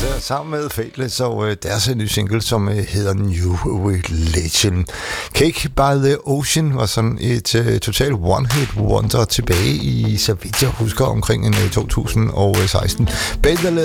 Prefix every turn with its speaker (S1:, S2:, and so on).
S1: Sammen med Faithless og deres nye single, som hedder New Religion. Cake by the Ocean var sådan et total one-hit wonder tilbage i, så vidt jeg husker, omkring 2016. Bandet